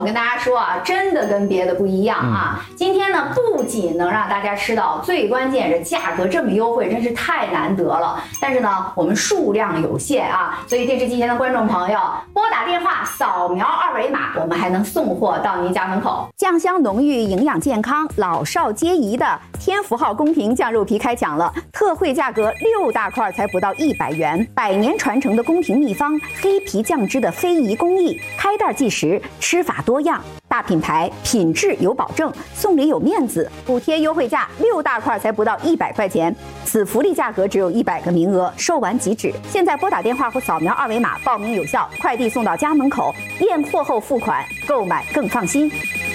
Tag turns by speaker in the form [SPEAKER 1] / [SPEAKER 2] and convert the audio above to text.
[SPEAKER 1] 我跟大家说啊，真的跟别的不一样啊！今天呢，不仅能让大家吃到，最关键是价格这么优惠，真是太难得了。但是呢，我们数量有限啊，所以电视机前的观众朋友，拨打电话扫描二维码，我们还能送货到您家门口。酱香浓郁、营养健康、老少皆宜的天福号宫廷酱肉皮开抢了，特惠价格6大块才不到100元，100年传承的宫廷秘方，黑皮酱汁的非遗工艺，开袋即食，吃法多样。大品牌，品质有保证，送礼有面子，补贴优惠价6大块才不到100块钱，此福利价格只有100个名额，售完即止。现在拨打电话或扫描二维码报名有效，快递送到家门口，验货后付款，购买更放心。